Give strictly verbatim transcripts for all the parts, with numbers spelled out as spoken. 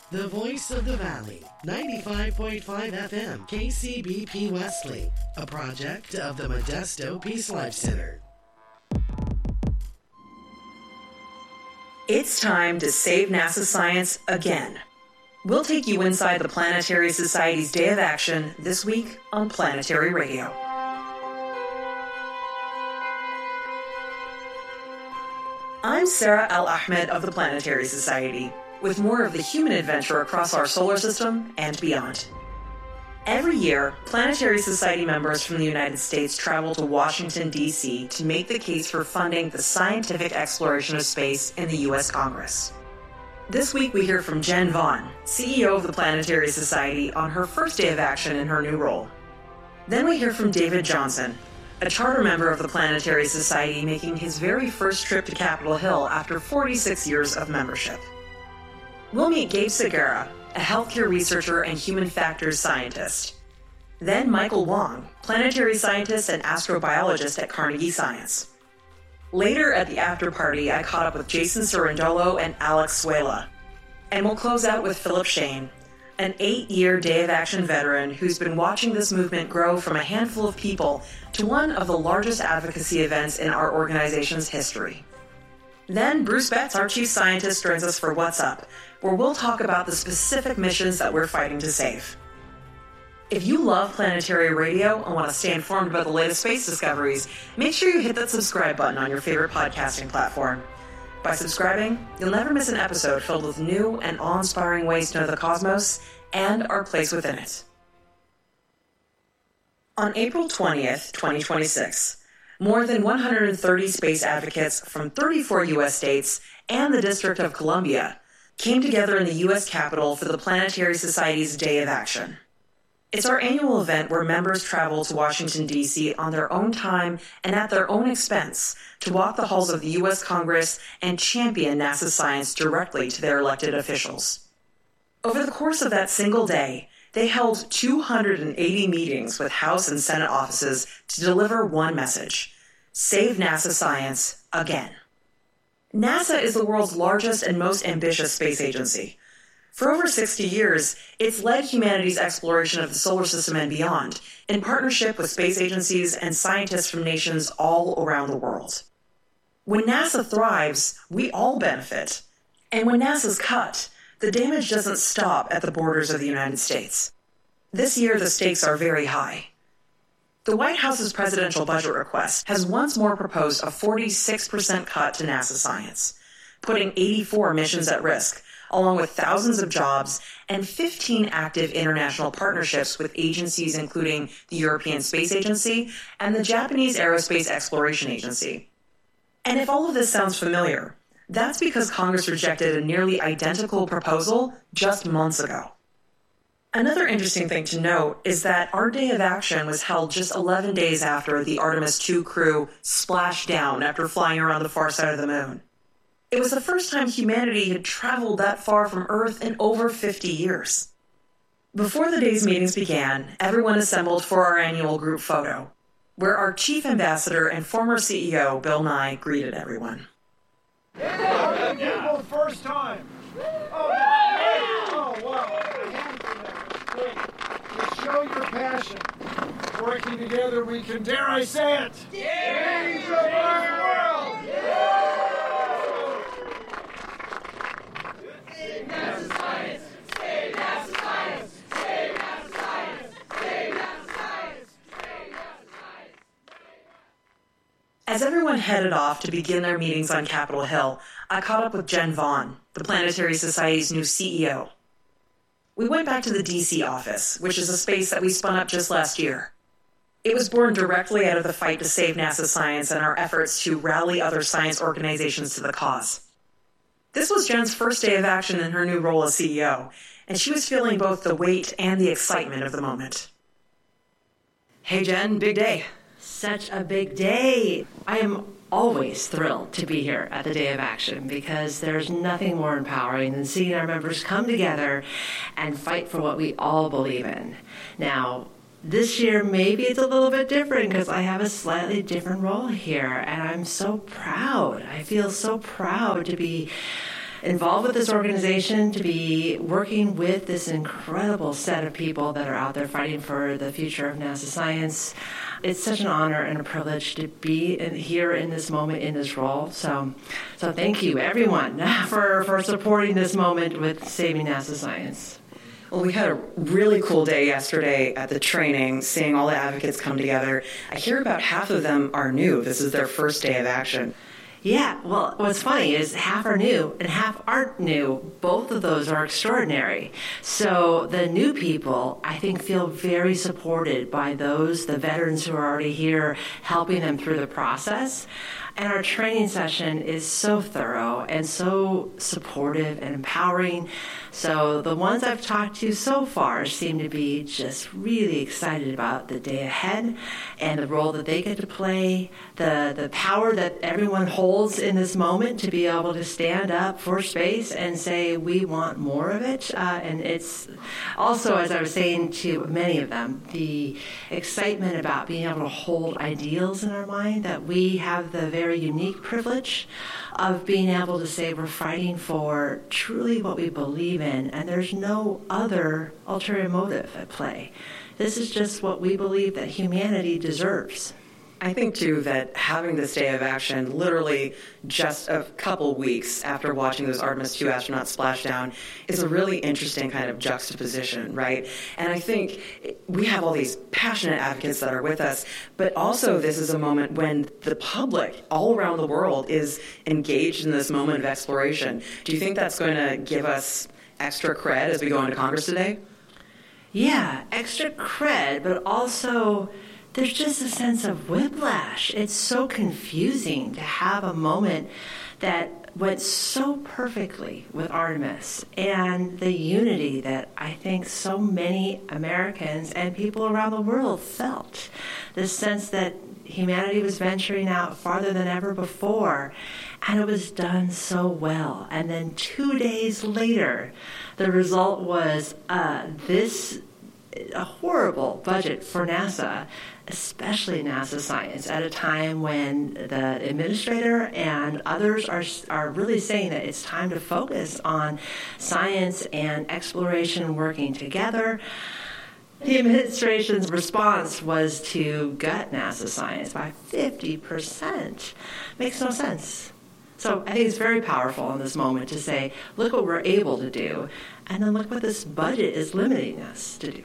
The Voice of the Valley, ninety-five point five F M, K C B P Wesley, a project of the Modesto Peace Life Center. It's time to save NASA science again. We'll take you inside the Planetary Society's Day of Action this week on Planetary Radio. I'm Sarah Al-Ahmed of the Planetary Society, with more of the human adventure across our solar system and beyond. Every year, Planetary Society members from the United States travel to Washington, D C to make the case for funding the scientific exploration of space in the U S Congress. This week we hear from Jen Vaughn, C E O of the Planetary Society, on her first day of action in her new role. Then we hear from David Johnson, a charter member of the Planetary Society making his very first trip to Capitol Hill after forty-six years of membership. We'll meet Gabe Segura, a healthcare researcher and human factors scientist. Then Michael Wong, planetary scientist and astrobiologist at Carnegie Science. Later at the after party, I caught up with Jason Cerundolo and Alex Suela. And we'll close out with Philip Shane, an eight-year Day of Action veteran who's been watching this movement grow from a handful of people to one of the largest advocacy events in our organization's history. Then Bruce Betts, our chief scientist, joins us for What's Up, where we'll talk about the specific missions that we're fighting to save. If you love Planetary Radio and want to stay informed about the latest space discoveries, make sure you hit that subscribe button on your favorite podcasting platform. By subscribing, you'll never miss an episode filled with new and awe-inspiring ways to know the cosmos and our place within it. On April twentieth, twenty twenty-six, more than one hundred thirty space advocates from thirty-four U S states and the District of Columbia came together in the U S Capitol for the Planetary Society's Day of Action. It's our annual event where members travel to Washington, D C on their own time and at their own expense to walk the halls of the U S Congress and champion NASA science directly to their elected officials. Over the course of that single day, they held two hundred eighty meetings with House and Senate offices to deliver one message: save NASA science again. NASA is the world's largest and most ambitious space agency. For over sixty years, it's led humanity's exploration of the solar system and beyond, in partnership with space agencies and scientists from nations all around the world. When NASA thrives, we all benefit. And when NASA's cut, the damage doesn't stop at the borders of the United States. This year, the stakes are very high. The White House's presidential budget request has once more proposed a forty-six percent cut to NASA science, putting eighty-four missions at risk, along with thousands of jobs and fifteen active international partnerships with agencies including the European Space Agency and the Japanese Aerospace Exploration Agency. And if all of this sounds familiar, that's because Congress rejected a nearly identical proposal just months ago. Another interesting thing to note is that our Day of Action was held just eleven days after the Artemis two crew splashed down after flying around the far side of the moon. It was the first time humanity had traveled that far from Earth in over fifty years. Before the day's meetings began, everyone assembled for our annual group photo, where our chief ambassador and former C E O, Bill Nye, greeted everyone. Yeah, people first time. Oh, yeah. Oh, wow. To show your passion. Working together, we can, dare I say it, change the world. Save NASA science. Save NASA science. Save NASA science. Save NASA science. Save NASA science. As everyone headed off to begin their meetings on Capitol Hill, I caught up with Jen Vaughn, the Planetary Society's new C E O. We went back to the D C office, which is a space that we spun up just last year. It was born directly out of the fight to save NASA science and our efforts to rally other science organizations to the cause. This was Jen's first day of action in her new role as C E O, and she was feeling both the weight and the excitement of the moment. Hey Jen, big day. Such a big day. I am always thrilled to be here at the Day of Action because there's nothing more empowering than seeing our members come together and fight for what we all believe in. Now, this year maybe it's a little bit different because I have a slightly different role here, and I'm so proud. I feel so proud to be involved with this organization, to be working with this incredible set of people that are out there fighting for the future of NASA science. It's such an honor and a privilege to be in, here in this moment in this role. So, so thank you, everyone, for, for supporting this moment with Saving NASA Science. Well, we had a really cool day yesterday at the training, seeing all the advocates come together. I hear about half of them are new. This is their first day of action. Yeah, well, what's funny is half are new and half aren't new. Both of those are extraordinary. So the new people, I think, feel very supported by those, the veterans who are already here, helping them through the process. And our training session is so thorough and so supportive and empowering. So the ones I've talked to so far seem to be just really excited about the day ahead and the role that they get to play, the, the power that everyone holds in this moment to be able to stand up for space and say, we want more of it. Uh, and it's also, as I was saying to many of them, the excitement about being able to hold ideals in our mind, that we have the very unique privilege of being able to say we're fighting for truly what we believe in, and there's no other ulterior motive at play. This is just what we believe that humanity deserves. I think, too, that having this day of action literally just a couple weeks after watching those Artemis two astronauts splash down is a really interesting kind of juxtaposition, right? And I think we have all these passionate advocates that are with us, but also this is a moment when the public all around the world is engaged in this moment of exploration. Do you think that's going to give us extra cred as we go into Congress today? Yeah, extra cred, but also there's just a sense of whiplash. It's so confusing to have a moment that went so perfectly with Artemis and the unity that I think so many Americans and people around the world felt. This sense that humanity was venturing out farther than ever before, and it was done so well. And then two days later, the result was uh, this a horrible budget for NASA, especially NASA science, at a time when the administrator and others are are really saying that it's time to focus on science and exploration working together. The administration's response was to gut NASA science by fifty percent. Makes no sense. So I think it's very powerful in this moment to say, look what we're able to do, and then look what this budget is limiting us to do.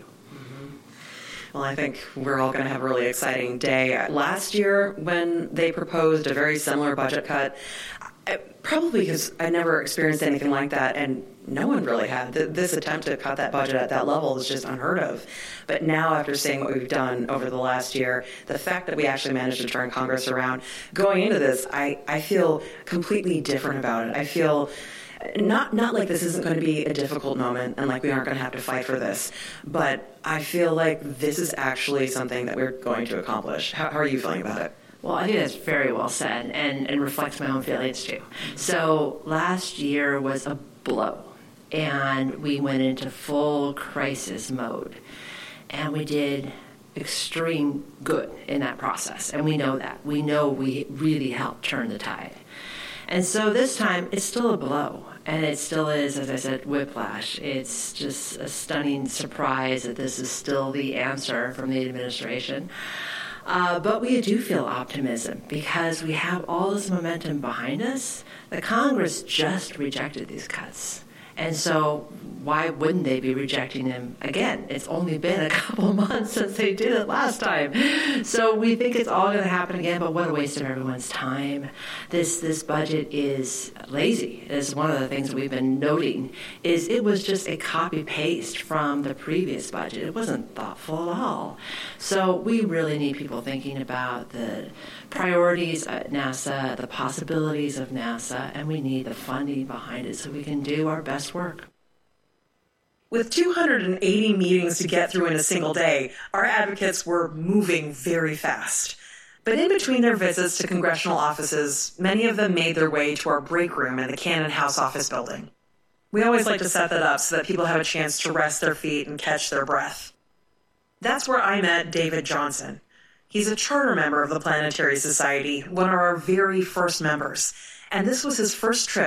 Well, I think we're all going to have a really exciting day. Last year, when they proposed a very similar budget cut, I, probably because I never experienced anything like that, and no one really had. This attempt to cut that budget at that level is just unheard of. But now, after seeing what we've done over the last year, the fact that we actually managed to turn Congress around, going into this, I, I feel completely different about it. I feel Not not like this isn't going to be a difficult moment and like we aren't going to have to fight for this, but I feel like this is actually something that we're going to accomplish. How, how are you feeling about it? Well, I think that's very well said and, and reflects my own feelings too. So last year was a blow, and we went into full crisis mode, and we did extreme good in that process, and we know that. We know we really helped turn the tide. And so this time, it's still a blow. And it still is, as I said, whiplash. It's just a stunning surprise that this is still the answer from the administration. Uh, but we do feel optimism because we have all this momentum behind us. The Congress just rejected these cuts. And so why wouldn't they be rejecting them again? It's only been a couple months since they did it last time. So we think it's all going to happen again, but what a waste of everyone's time. This this budget is lazy, is one of the things we've been noting, is it was just a copy-paste from the previous budget. It wasn't thoughtful at all. So we really need people thinking about the priorities at NASA, the possibilities of NASA, and we need the funding behind it so we can do our best work. With two hundred eighty meetings to get through in a single day, our advocates were moving very fast. But in between their visits to congressional offices, many of them made their way to our break room in the Cannon House office building. We always like to set that up so that people have a chance to rest their feet and catch their breath. That's where I met David Johnson. He's a charter member of the Planetary Society, one of our very first members, and this was his first trip